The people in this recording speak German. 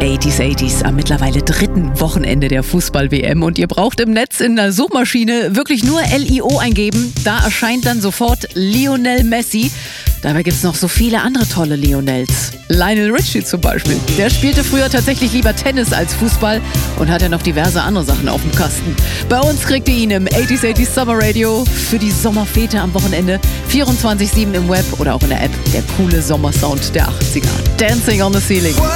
80s am mittlerweile dritten Wochenende der Fußball-WM und ihr braucht im Netz in der Suchmaschine wirklich nur LIO eingeben. Da erscheint dann sofort Lionel Messi. Dabei gibt es noch so viele andere tolle Lionels. Lionel Richie zum Beispiel. Der spielte früher tatsächlich lieber Tennis als Fußball und hat ja noch diverse andere Sachen auf dem Kasten. Bei uns kriegt ihr ihn im 80s Summer Radio für die Sommerfete am Wochenende. 24/7 im Web oder auch in der App. Der coole Sommersound der 80er. Dancing on the Ceiling.